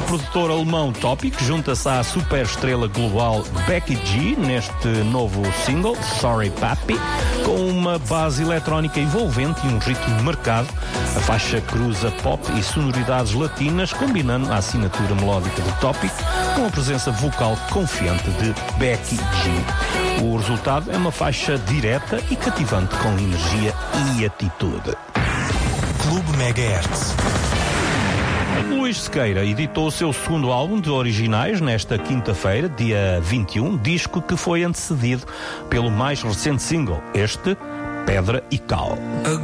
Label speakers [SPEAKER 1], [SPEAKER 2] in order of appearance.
[SPEAKER 1] produtor alemão Topic junta-se à superestrela global Becky G neste novo single, Sorry Papi, com uma base eletrónica envolvente e um ritmo marcado. A faixa cruza pop e sonoridades latinas, combinando a assinatura melódica do Topic com a presença vocal confiante de Becky G. O resultado é uma faixa direta e cativante com energia e atitude.
[SPEAKER 2] Clube Megahertz.
[SPEAKER 1] Luís Sequeira editou o seu segundo álbum de originais nesta quinta-feira, dia 21, disco que foi antecedido pelo mais recente single, este, Pedra e Cal.